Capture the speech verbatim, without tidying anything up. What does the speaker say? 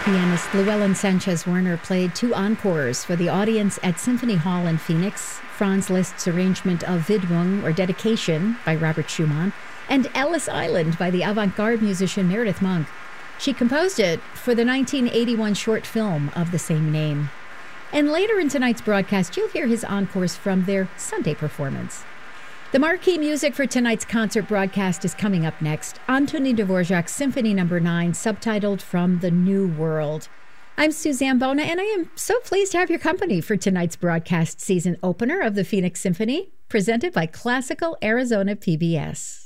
Pianist Llewellyn Sanchez Werner played two encores for the audience at Symphony Hall in Phoenix. Franz Liszt's arrangement of Widmung, or Dedication, by Robert Schumann, and Ellis Island by the avant-garde musician Meredith Monk. She composed it for the nineteen eighty-one short film of the same name. And later in tonight's broadcast, you'll hear his encores from their Sunday performance. The marquee music for tonight's concert broadcast is coming up next. Antonin Dvorak's Symphony Number nine, subtitled From the New World. I'm Suzanne Bona, and I am so pleased to have your company for tonight's broadcast season opener of the Phoenix Symphony, presented by Classical Arizona P B S.